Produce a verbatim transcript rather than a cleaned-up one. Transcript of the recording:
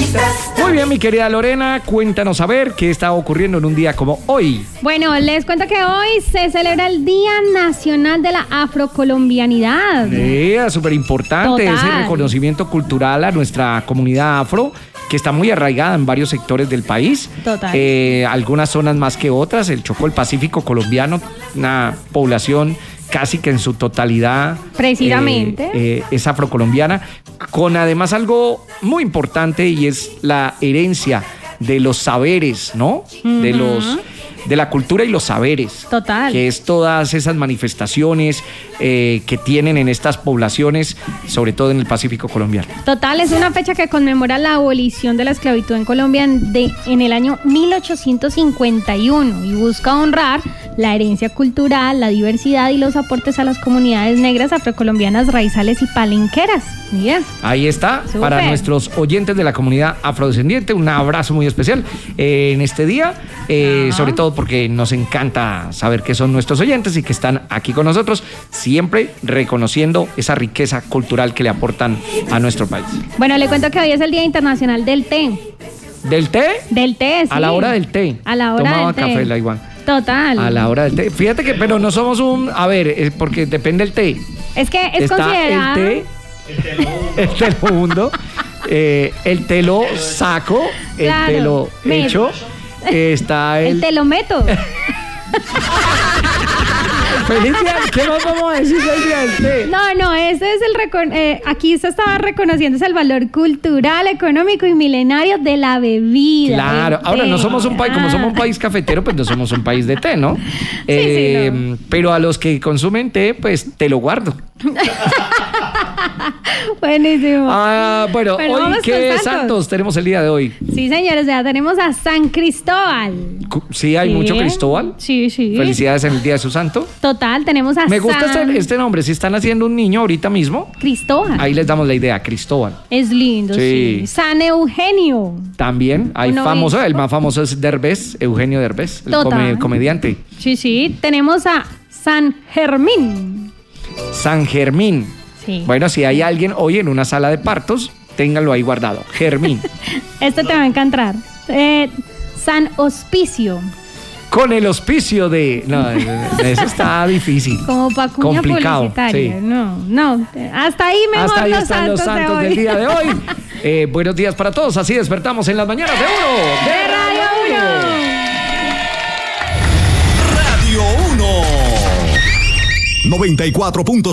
Muy bien, mi querida Lorena, cuéntanos a ver qué está ocurriendo en un día como hoy. Bueno, les cuento que hoy se celebra el Día Nacional de la Afrocolombianidad. Sí, súper importante ese reconocimiento cultural a nuestra comunidad afro, que está muy arraigada en varios sectores del país. Total. Eh, algunas zonas más que otras. El Chocó, el Pacífico colombiano, una población casi que en su totalidad precisamente eh, eh, es afrocolombiana, con además algo muy importante, y es la herencia de los saberes, ¿no? Uh-huh. De los de la cultura y los saberes. Total. Que es todas esas manifestaciones eh, que tienen en estas poblaciones, sobre todo en el Pacífico colombiano. Total, es una fecha que conmemora la abolición de la esclavitud en Colombia en, de, en el año mil ochocientos cincuenta y uno y busca honrar la herencia cultural, la diversidad y los aportes a las comunidades negras, afrocolombianas, raizales y palenqueras. Mira. Ahí está. Super. Para nuestros oyentes de la comunidad afrodescendiente, un abrazo muy especial eh, en este día, eh, sobre todo porque nos encanta saber que son nuestros oyentes y que están aquí con nosotros, siempre reconociendo esa riqueza cultural que le aportan a nuestro país. Bueno, le cuento que hoy es el Día Internacional del Té. ¿Del té? Del té, sí. A la hora del té. A la hora Tomaba del té. café, la igual. Total. A la hora del té. Fíjate que, pero no somos un... A ver, es porque depende del té. Es que es Está considerado... el té, el telomundo, eh, el telo saco, claro, el telo me... hecho, está el... El telometo. Felicia, ¿qué más vamos a decir del día del té? No, no, ese es el recon- eh, aquí se estaba reconociendo es el valor cultural, económico y milenario de la bebida. Claro, ahora no somos un país, como ah. somos un país cafetero, pues no somos un país de té, ¿no? Sí, eh, sí, no. Pero a los que consumen té, pues te lo guardo. Buenísimo. Ah, bueno, bueno hoy qué santos. santos tenemos el día de hoy. Sí, señores, ya tenemos a San Cristóbal. Sí, hay ¿Sí? mucho Cristóbal. Sí, sí. Felicidades en el día de su santo. Total, tenemos a Me gusta San... este, este nombre. Si están haciendo un niño ahorita mismo, Cristóbal. Ahí les damos la idea, Cristóbal. Es lindo, sí. Sí. San Eugenio. También hay Uno famoso, obispo. el más famoso es Derbez, Eugenio Derbez, el Total. come- comediante. Sí, sí. Tenemos a San Germín. San Germín. Sí. Bueno, si hay alguien hoy en una sala de partos, ténganlo ahí guardado. Germín. Este te va a encantar. Eh, San Hospicio. Con el auspicio de... No, eso está difícil. Como para cuña Complicado, publicitaria. sí. No, no. Hasta ahí mejor Hasta ahí los están santos los santos de del hoy. día de hoy. Eh, buenos días para todos. Así despertamos en las mañanas de uno. De Radio uno. Radio uno. noventa y cuatro punto